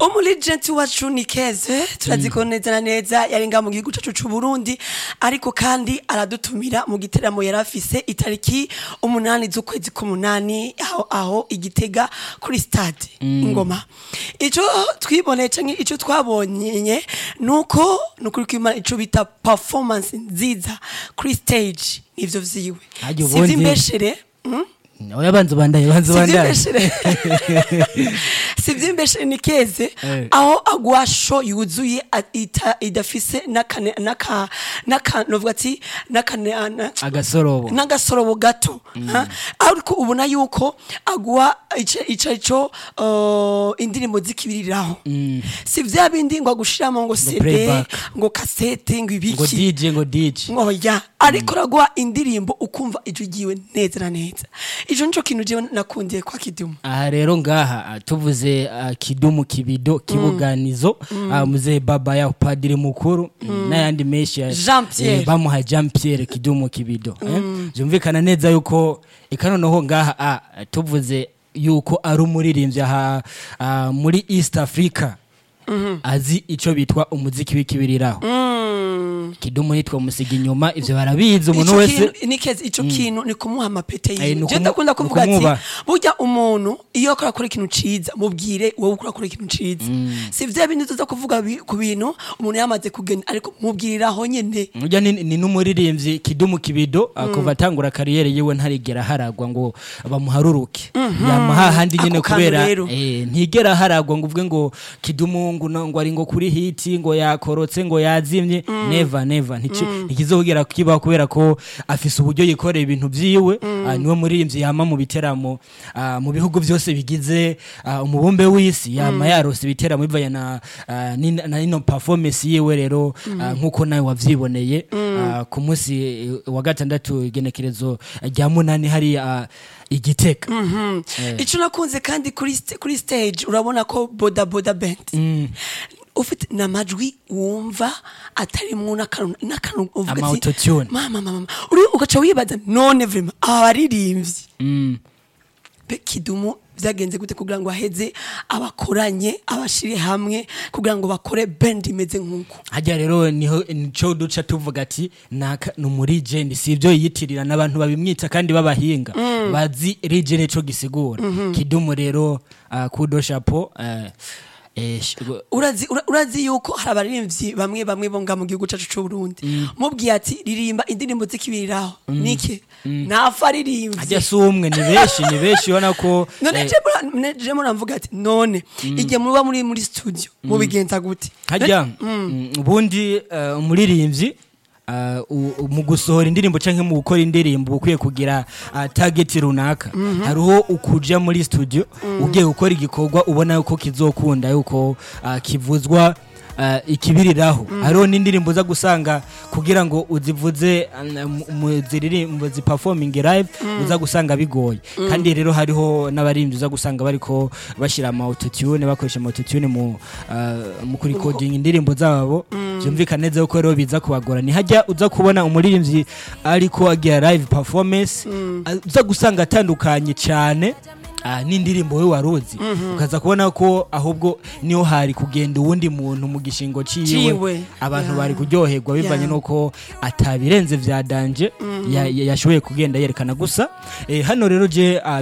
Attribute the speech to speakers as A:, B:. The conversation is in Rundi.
A: Umulegend wacu ni Keze turaziko neza na neza yaringa mu gihugu cacu c'u Burundi ariko kandi aradutumira mu giteramo yarafise itariki 8 z'ukwezi k'umunani aho igitega kuri stade Ngoma. Ico twiboneye canke ico twabonye nuko nukuri kwimana ico bita performance nziza kuri stage ivyo vyiwe. Sivyo imbeshere
B: Oya banzu bandaye
A: Sivyimbeshere ni Keze aho agwa show yuzuye idafise naka novuga ati
B: agasorobo
A: gato ariko ubona yuko agwa ico indirimbo zikibiriraho si vya bindi ngo agushiramo ngo CD ngo cassette ngo ibiki
B: ngo DJ
A: oya ariko ragwa indirimbo ukumva ijugiwe neza na neza ijo nico kintu je nakundiye kwa Kidumu.
B: Aha rero ngaha tuvuze Kidumu Kibido Kibuganizo muze baba ya padiri mukuru n'ayandi meshi bamuha Jean Pierre Kidumu Kibido byumvikana neza yuko ikanoneho ngaha tuvuze yuko ari umuririmbyi aha muri East Africa azi ico bitwa umuziki w'ikibiriraho Kidumu nitwa musigi nyuma ivyo barabizi umuntu wese
A: Nikeze ico kintu ni kumuha amapete yiwe je ndakunda kuvuga ati burya umuntu iyo akora ikintu ciza mubwire wowe ukora ikintu ciza si vya bintu tuza kuvuga ku bintu umuntu yamaze kugenda ariko mubwiriraho nyene
B: burya ni numuririmbyi Kidumu Kibido kuva tangura kariyere yiwe ntarigera haragwa ngo bamuharuruke yamaha handi nyene kubera ntigera haragwa ngo uvuge ngo Kidumu ngo ari ngo kuri hiti ngo yakorotse ngo yazimye never ntikizogera kibaho kubera ko afise uburyo yikoreye ibintu vyiwe niwe muririmbyi yama mu biteramo mu bihugu byose bigize umubumbe w'isi yama yarose ibiteramo bivanye na ino performance yiwe rero nkuko nawe wavyiboneye ku munsi wa gatandatu igenekerezo rya 8 hari igiteka
A: ico nakunze kandi kuri stage urabona ko boda band ufite namajwi wumva atari mu nakanu
B: autotune
A: mama uri ugaca wibaza none vraiment abaririmbyi Kidumu byagenze gute kugira ngo aheze abakoranye abashire hamwe kugira ngo bakore band imeze nkuko
B: hajya rero nico duca tuvuga ati numuri legend sivyo yiyitirira nabantu babimwita kandi babahinga bazi legend ico gisigura Kidumu rero kudo chapeau
A: urazi yuko hari abaririmbyi bamwe bonga mu gihugu cacu c'u Burundi mubwiye ati ririmba indirimbo zikibiriraho nike nafa aririmvye
B: ajya sumwe ni beshi ubona ko
A: none je muramvuga ati none igihe muba muri studio mubigenza gute
B: hajya ubundi umuririmbyi mu gusohora indirimbo canke mu gukora indirimbo ukwiye kugira target runaka hariho ukuja muri studio ugiye gukora igikorwa ubona yuko kizokunda yuko kivuzwa ikibiriraho hariho n'indirimbo za gusanga kugira ngo uzivuze muziririmbo performing live uza gusanga bigoye kandi rero hariho n'abarimvyi uza gusanga bariko bashira autotune bakoresha autotune mu recording indirimbo zabo byumvikana neza uko rero biza kubagora ni hajya uza kubona umuririmbyi ariko agira live performance uza gusanga atandukanye cyane n'indirimbo we waruzi ukaza kubona ko ahubwo niyo hari kugenda uwundi muntu mu gishingo ciwe abantu bari kuryoherwa bivanye nuko atabirenze vya danje yashoboye kugenda yerekana gusa hano rero je